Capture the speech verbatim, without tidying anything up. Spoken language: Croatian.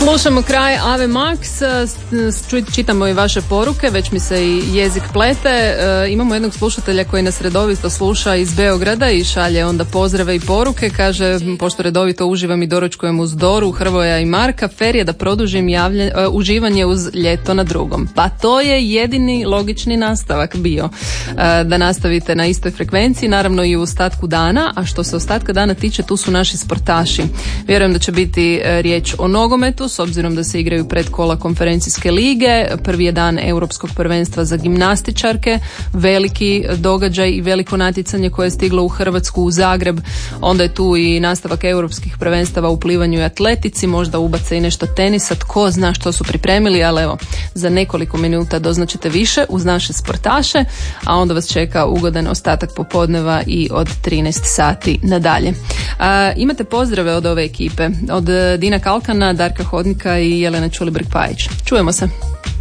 Slušamo kraj Ave Max, čitamo i vaše poruke, već mi se i jezik plete. E, imamo jednog slušatelja koji nas redovito sluša iz Beograda i šalje onda pozdrave i poruke. Kaže, pošto redovito uživam i doručkujem uz Doru, Hrvoja i Marka, fer je da produžim javlje, e, uživanje uz ljeto na drugom. Pa to je jedini logični nastavak bio, e, da nastavite na istoj frekvenciji, naravno i u ostatku dana. A što se ostatka dana tiče, tu su naši sportaši. Vjerujem da će biti e, riječ o nogometu, s obzirom da se igraju predkola konferencijske lige. Prvi je dan europskog prvenstva za gimnastičarke, veliki događaj i veliko natjecanje koje je stiglo u Hrvatsku, u Zagreb. Onda je tu i nastavak europskih prvenstava u plivanju i atletici, možda ubace i nešto tenisa, tko zna što su pripremili, ali evo, za nekoliko minuta doznaćete više uz naše sportaše, a onda vas čeka ugodan ostatak popodneva i od trinaest sati nadalje. A, imate pozdrave od ove ekipe, od Dina Kalkana, Darka Hodnika i Jelena Čulibrk-Pajić. Čujemo se.